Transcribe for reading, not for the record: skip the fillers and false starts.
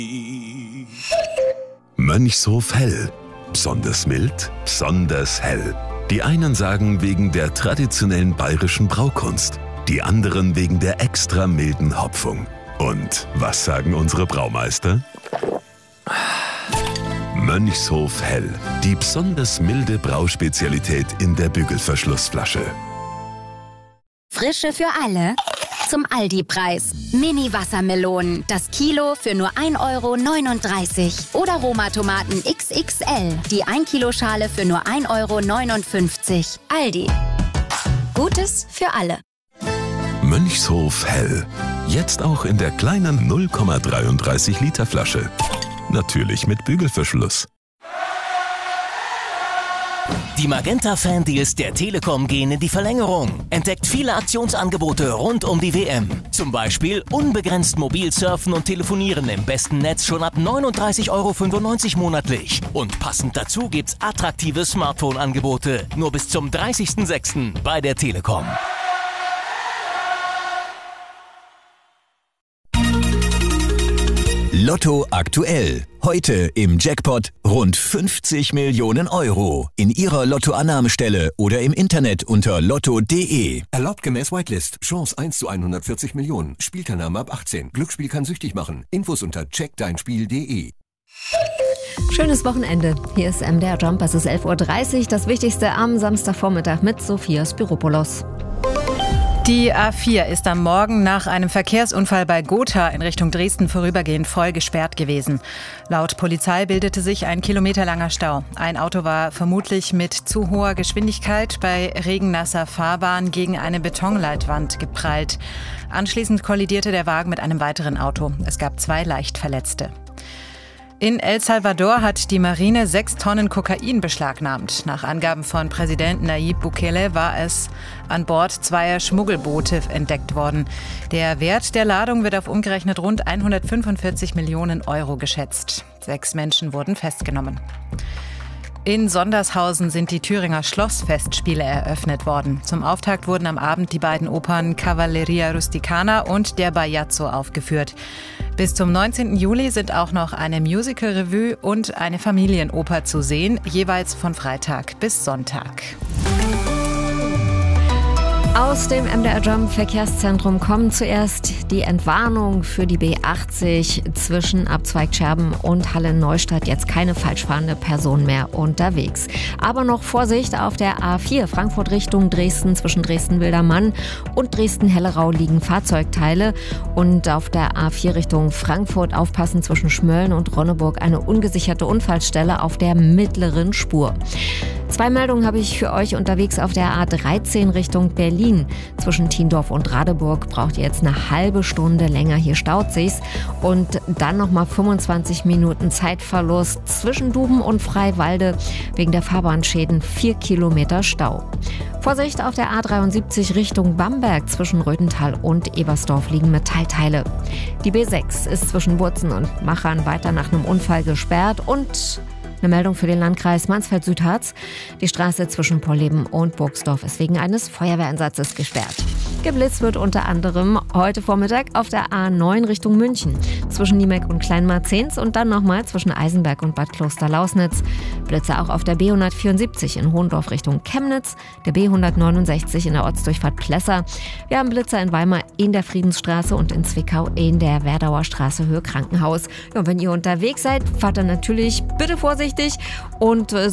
Mönchshof Hell. Besonders mild, besonders hell. Die einen sagen wegen der traditionellen bayerischen Braukunst, die anderen wegen der extra milden Hopfung. Und was sagen unsere Braumeister? Mönchshof Hell, die besonders milde Brauspezialität in der Bügelverschlussflasche. Frische für alle zum Aldi-Preis. Mini-Wassermelonen, das Kilo für nur 1,39 € oder Roma-Tomaten XXL, die 1-Kilo-Schale für nur 1,59 €. Aldi. Gutes für alle. Mönchshof Hell. Jetzt auch in der kleinen 0,33 Liter Flasche. Natürlich mit Bügelverschluss. Die Magenta-Fan-Deals der Telekom gehen in die Verlängerung. Entdeckt viele Aktionsangebote rund um die WM. Zum Beispiel unbegrenzt mobil surfen und telefonieren im besten Netz schon ab 39,95 € monatlich. Und passend dazu gibt's attraktive Smartphone-Angebote. Nur bis zum 30.06. bei der Telekom. Lotto aktuell. Heute im Jackpot rund 50 Millionen €. In Ihrer Lottoannahmestelle oder im Internet unter lotto.de. Erlaubt gemäß Whitelist. Chance 1 zu 140 Millionen. Spielteilnahme ab 18. Glücksspiel kann süchtig machen. Infos unter checkdeinspiel.de. Schönes Wochenende. Hier ist MDR Jump. Es ist 11:30 Uhr. Das Wichtigste am Samstagvormittag mit Sophia Spiropoulos. Die A4 ist am Morgen nach einem Verkehrsunfall bei Gotha in Richtung Dresden vorübergehend voll gesperrt gewesen. Laut Polizei bildete sich ein kilometerlanger Stau. Ein Auto war vermutlich mit zu hoher Geschwindigkeit bei regennasser Fahrbahn gegen eine Betonleitwand geprallt. Anschließend kollidierte der Wagen mit einem weiteren Auto. Es gab 2 Leichtverletzte. In El Salvador hat die Marine 6 Tonnen Kokain beschlagnahmt. Nach Angaben von Präsident Nayib Bukele war es an Bord 2 Schmuggelboote entdeckt worden. Der Wert der Ladung wird auf umgerechnet rund 145 Millionen € geschätzt. 6 Menschen wurden festgenommen. In Sondershausen sind die Thüringer Schlossfestspiele eröffnet worden. Zum Auftakt wurden am Abend die beiden Opern Cavalleria Rusticana und Der Bajazzo aufgeführt. Bis zum 19. Juli sind auch noch eine Musical-Revue und eine Familienoper zu sehen, jeweils von Freitag bis Sonntag. Aus dem MDR Jump Verkehrszentrum kommen zuerst die Entwarnung für die B80 zwischen Abzweig Scherben und Halle Neustadt. Jetzt keine falsch fahrende Person mehr unterwegs. Aber noch Vorsicht auf der A4 Frankfurt Richtung Dresden. Zwischen Dresden-Wildermann und Dresden-Hellerau liegen Fahrzeugteile. Und auf der A4 Richtung Frankfurt aufpassen, zwischen Schmölln und Ronneburg eine ungesicherte Unfallstelle auf der mittleren Spur. 2 Meldungen habe ich für euch unterwegs auf der A13 Richtung Berlin. Zwischen Tiendorf und Radeburg braucht ihr jetzt eine halbe Stunde länger. Hier staut sich's. Und dann nochmal 25 Minuten Zeitverlust zwischen Duben und Freiwalde. Wegen der Fahrbahnschäden 4 Kilometer Stau. Vorsicht auf der A73 Richtung Bamberg. Zwischen Röthental und Ebersdorf liegen Metallteile. Die B6 ist zwischen Burzen und Machern weiter nach einem Unfall gesperrt. Und eine Meldung für den Landkreis Mansfeld-Südharz. Die Straße zwischen Polleben und Burgsdorf ist wegen eines Feuerwehreinsatzes gesperrt. Geblitzt wird unter anderem heute Vormittag auf der A9 Richtung München. Zwischen Niemeck und Kleinmarzens und dann nochmal zwischen Eisenberg und Bad Klosterlausnitz. Blitze auch auf der B174 in Hohendorf Richtung Chemnitz, der B169 in der Ortsdurchfahrt Plessa. Wir haben Blitzer in Weimar in der Friedensstraße und in Zwickau in der Werdauer Straße Höhe Krankenhaus. Ja, und wenn ihr unterwegs seid, fahrt dann natürlich bitte vorsichtig und